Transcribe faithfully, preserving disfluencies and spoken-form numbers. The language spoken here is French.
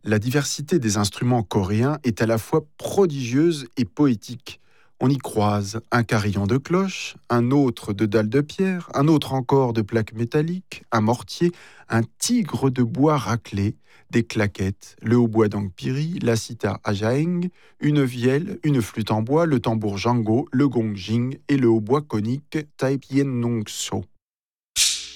La diversité des instruments coréens est à la fois prodigieuse et poétique. On y croise un carillon de cloche, un autre de dalles de pierre, un autre encore de plaques métalliques, un mortier, un tigre de bois raclé, des claquettes, le hautbois d'angpiri, la sitar ajaeng, une vielle, une flûte en bois, le tambour jango, le gongjing et le hautbois conique taipyen nongso.